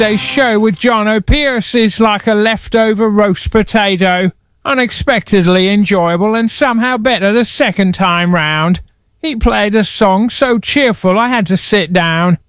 Today's show with John O'Pearce is like a leftover roast potato. Unexpectedly enjoyable and somehow better the second time round. He played a song so cheerful I had to sit down.